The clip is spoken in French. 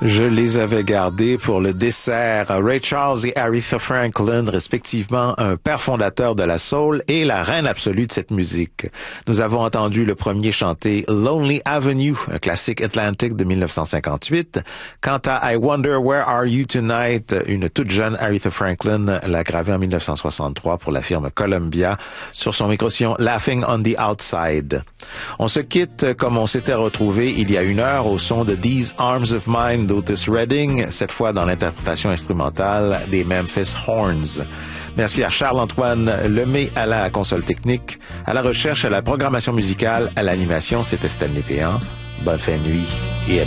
Je les avais gardés pour le dessert. Ray Charles et Aretha Franklin, respectivement un père fondateur de la soul et la reine absolue de cette musique. Nous avons entendu le premier chanter Lonely Avenue, un classique Atlantic de 1958. Quant à I Wonder Where Are You Tonight, une toute jeune Aretha Franklin l'a gravée en 1963 pour la firme Columbia sur son micro-sillon Laughing on the Outside. On se quitte comme on s'était retrouvé il y a une heure au son de These Arms of Mine d'Otis Redding, cette fois dans l'interprétation instrumentale des Memphis Horns. Merci à Charles-Antoine Lemay à la console technique, à la recherche, à la programmation musicale, à l'animation, c'était Stanley Péan. Bonne fin de nuit.